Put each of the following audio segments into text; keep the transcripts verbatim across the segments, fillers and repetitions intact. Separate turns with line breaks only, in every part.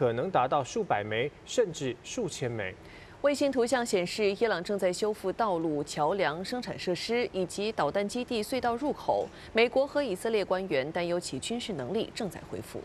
可能达到数百枚甚至数千枚。
卫星图像显示，伊朗正在修复道路、桥梁、生产设施以及导弹基地隧道入口。美国和以色列官员担忧其军事能力正在恢复。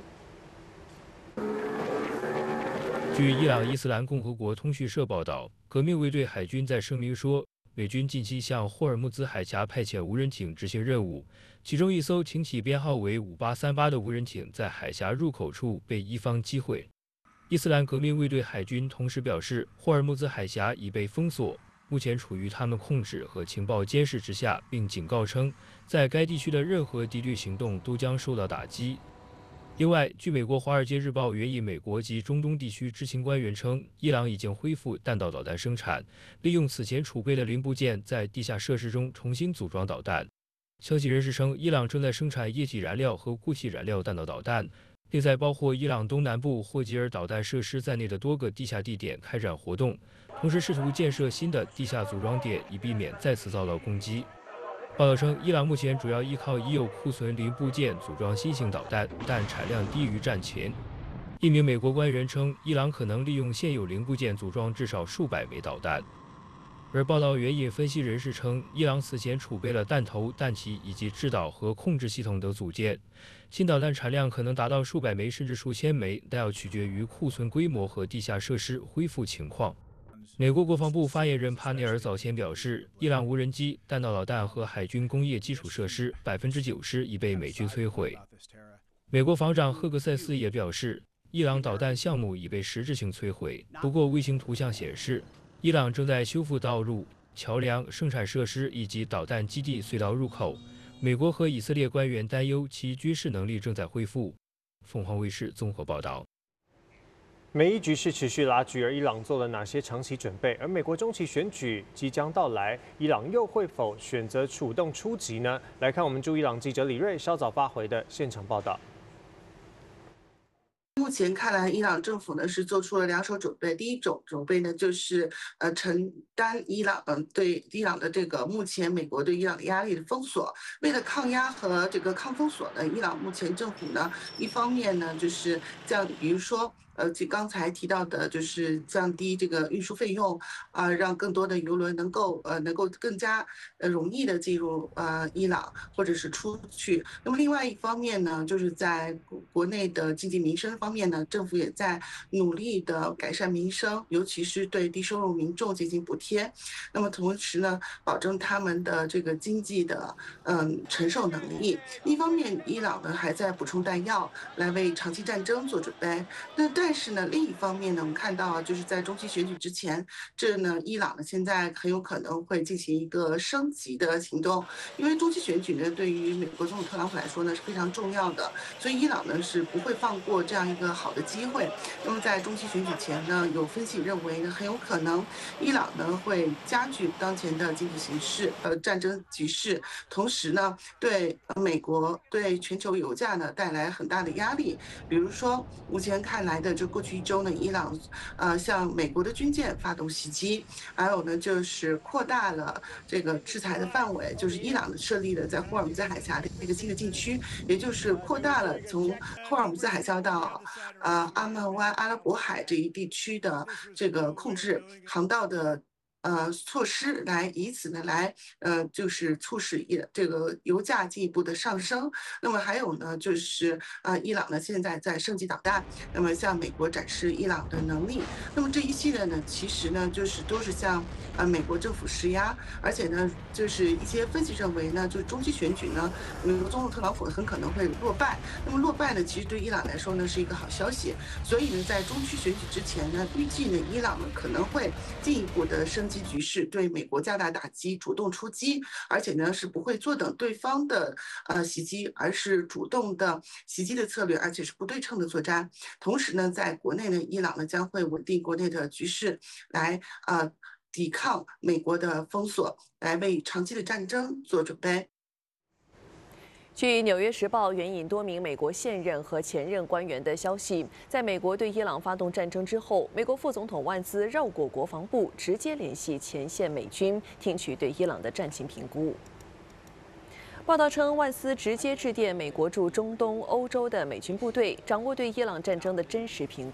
据伊朗伊斯兰共和国通讯社报道，革命卫队海军在声明说，美军近期向霍尔木兹海峡派遣无人艇执行任务，其中一艘艇体编号为五八三八的无人艇在海峡入口处被伊方击毁。伊斯兰革命卫队海军同时表示，霍尔木兹海峡已被封锁，目前处于他们控制和情报监视之下，并警告称，在该地区的任何敌对行动都将受到打击。另外，据美国《华尔街日报》援引美国及中东地区知情官员称，伊朗已经恢复弹道导弹生产，利用此前储备的零部件在地下设施中重新组装导弹。消息人士称，伊朗正在生产液体燃料和固体燃料弹道导弹，并在包括伊朗东南部霍吉尔导弹设施在内的多个地下地点开展活动，同时试图建设新的地下组装点，以避免再次遭到攻击。报道称，伊朗目前主要依靠已有库存零部件组装新型导弹，但产量低于战前。一名美国官员称，伊朗可能利用现有零部件组装至少数百枚导弹。而报道援引分析人士称，伊朗此前储备了弹头、弹旗以及制导和控制系统等组件，新导弹产量可能达到数百枚甚至数千枚，但要取决于库存规模和地下设施恢复情况。美国国防部发言人帕内尔早前表示，伊朗无人机、弹道导弹和海军工业基础设施百分之九十已被美军摧毁。美国防长赫格塞斯也表示，伊朗导弹项目已被实质性摧毁。不过，卫星图像显示，伊朗正在修复道路、桥梁、生产设施以及导弹基地隧道入口。美国和以色列官员担忧其军事能力正在恢复。凤凰卫视综合报道。
美伊局势持续拉锯，而伊朗做了哪些长期准备？而美国中期选举即将到来，伊朗又会否选择主动出击呢？来看我们驻伊朗记者李瑞稍早发回的现场报道。
目前看来，伊朗政府呢是做出了两手准备。第一种准备呢，就是呃承担伊朗嗯、呃、对伊朗的这个目前美国对伊朗的压力的封锁。为了抗压和这个抗封锁呢，伊朗目前政府呢一方面呢就是降，比如说。呃，就刚才提到的，就是降低这个运输费用，啊、呃，让更多的邮轮能够呃能够更加呃容易的进入呃伊朗或者是出去。那么另外一方面呢，就是在国内的经济民生方面呢，政府也在努力的改善民生，尤其是对低收入民众进行补贴。那么同时呢，保证他们的这个经济的嗯承受能力。一方面，伊朗呢还在补充弹药，来为长期战争做准备。那但但是呢，另一方面呢，我们看到就是在中期选举之前，这呢，伊朗呢现在很有可能会进行一个升级的行动，因为中期选举呢，对于美国总统特朗普来说呢是非常重要的，所以伊朗呢是不会放过这样一个好的机会。那么在中期选举前呢，有分析认为呢，很有可能伊朗呢会加剧当前的经济形势，呃，战争局势，同时呢，对美国对全球油价呢带来很大的压力。比如说，目前看来的。就过去一周呢，伊朗呃向美国的军舰发动袭击，还有呢就是扩大了这个制裁的范围，就是伊朗设立了在霍尔木兹海峡的一个新的禁区，也就是扩大了从霍尔木兹海峡到呃阿曼湾、阿拉伯海这一地区的这个控制航道的。呃，措施来以此呢来呃，就是促使伊这个油价进一步的上升。那么还有呢，就是呃，伊朗呢现在在升级导弹，那么向美国展示伊朗的能力。那么这一系列呢，其实呢就是都是向呃美国政府施压，而且呢，就是一些分析认为呢，就是中期选举呢，美国总统特朗普很可能会落败。那么落败呢，其实对伊朗来说呢是一个好消息。所以呢，在中期选举之前呢，预计呢，伊朗呢可能会进一步的升级局势，对美国加大打击，主动出击，而且呢是不会坐等对方的呃袭击，而是主动的袭击的策略，而且是不对称的作战。同时呢，在国内呢，伊朗呢将会稳定国内的局势，来呃抵抗美国的封锁，来为长期的战争做准备。
据《纽约时报》援引多名美国现任和前任官员的消息，在美国对伊朗发动战争之后，美国副总统万斯绕过国防部，直接联系前线美军，听取对伊朗的战情评估。报道称，万斯直接致电美国驻中东、欧洲的美军部队，掌握对伊朗战争的真实评估。